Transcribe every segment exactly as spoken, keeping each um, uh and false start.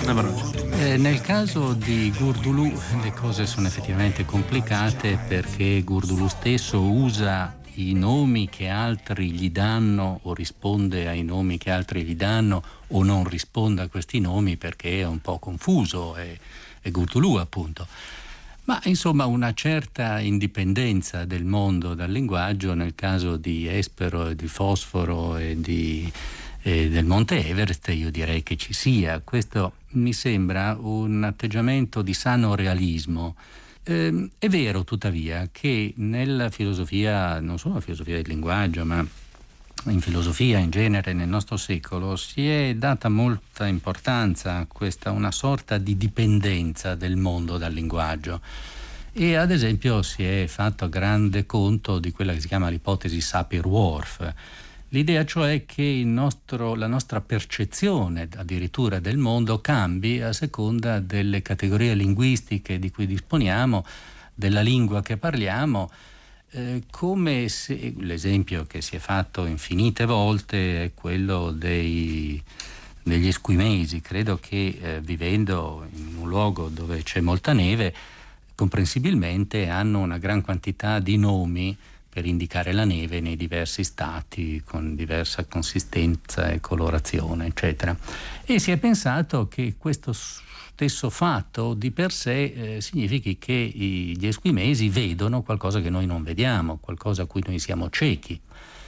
Sant'Ambrogio. Eh, nel caso di Gurdulù le cose sono effettivamente complicate, perché Gurdulù stesso usa i nomi che altri gli danno o risponde ai nomi che altri gli danno o non risponde a questi nomi perché è un po' confuso, è, è Gurdulù appunto. Ma insomma una certa indipendenza del mondo dal linguaggio nel caso di Espero e di Fosforo e di, e del Monte Everest io direi che ci sia. Questo mi sembra un atteggiamento di sano realismo. Eh, è vero tuttavia che nella filosofia, non solo la filosofia del linguaggio, ma in filosofia in genere nel nostro secolo si è data molta importanza a questa una sorta di dipendenza del mondo dal linguaggio, e ad esempio si è fatto grande conto di quella che si chiama l'ipotesi Sapir-Whorf. L'idea cioè che il nostro, la nostra percezione addirittura del mondo cambi a seconda delle categorie linguistiche di cui disponiamo, della lingua che parliamo, eh, come se l'esempio che si è fatto infinite volte è quello dei, degli esquimesi. Credo che eh, vivendo in un luogo dove c'è molta neve, comprensibilmente hanno una gran quantità di nomi per indicare la neve nei diversi stati con diversa consistenza e colorazione, eccetera. E si è pensato che questo stesso fatto di per sé eh, significhi che i, gli esquimesi vedono qualcosa che noi non vediamo, qualcosa a cui noi siamo ciechi.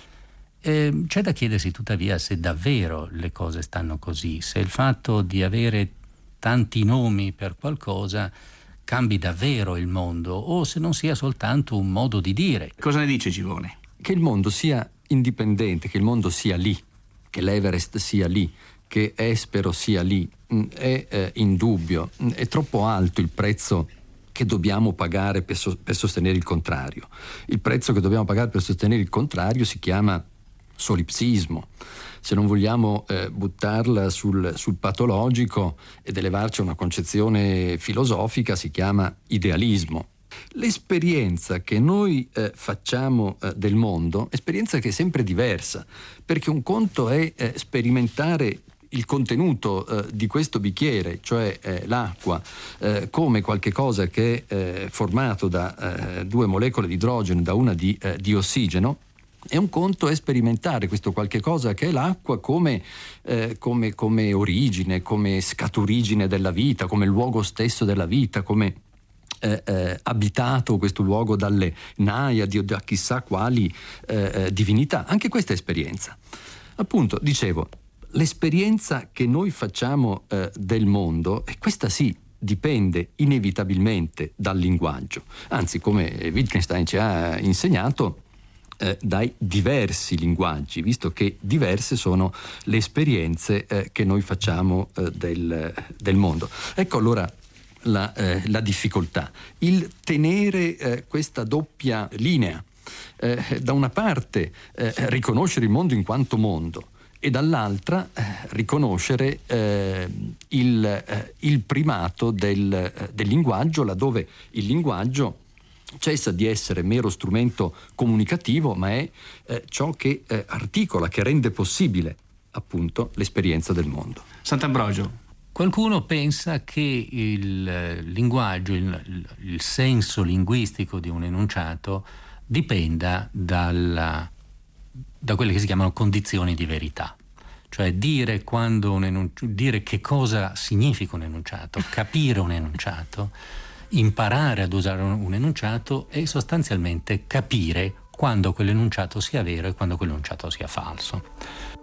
Eh, c'è da chiedersi tuttavia se davvero le cose stanno così, se il fatto di avere tanti nomi per qualcosa cambi davvero il mondo o se non sia soltanto un modo di dire. Cosa ne dice Givone? Che il mondo sia indipendente, che il mondo sia lì, che l'Everest sia lì, che Espero sia lì, è eh, indubbio. È troppo alto il prezzo che dobbiamo pagare per, so- per sostenere il contrario. Il prezzo che dobbiamo pagare per sostenere il contrario si chiama solipsismo. Se non vogliamo eh, buttarla sul, sul patologico ed elevarci a una concezione filosofica, si chiama idealismo. L'esperienza che noi eh, facciamo eh, del mondo è esperienza che è sempre diversa, perché un conto è eh, sperimentare il contenuto eh, di questo bicchiere, cioè eh, l'acqua, eh, come qualche cosa che è eh, formato da eh, due molecole di idrogeno e da una di, eh, di ossigeno. E un conto è sperimentare questo qualche cosa che è l'acqua come, eh, come, come origine, come scaturigine della vita, come luogo stesso della vita, come eh, eh, abitato questo luogo dalle naiadi o da chissà quali eh, divinità. Anche questa è esperienza. Appunto, dicevo, l'esperienza che noi facciamo eh, del mondo, e questa sì, dipende inevitabilmente dal linguaggio. Anzi, come Wittgenstein ci ha insegnato, Eh, dai diversi linguaggi, visto che diverse sono le esperienze eh, che noi facciamo eh, del, del mondo. Ecco allora la, eh, la difficoltà, il tenere eh, questa doppia linea, eh, da una parte eh, riconoscere il mondo in quanto mondo e dall'altra eh, riconoscere eh, il, eh, il primato del, eh, del linguaggio, laddove il linguaggio cessa di essere mero strumento comunicativo, ma è eh, ciò che eh, articola, che rende possibile appunto l'esperienza del mondo. Sant'Ambrogio. Qualcuno pensa che il linguaggio, il, il senso linguistico di un enunciato dipenda dalla, da quelle che si chiamano condizioni di verità. Cioè dire, quando un enunci- dire che cosa significa un enunciato, capire un enunciato, imparare ad usare un enunciato e sostanzialmente capire quando quell'enunciato sia vero e quando quell'enunciato sia falso.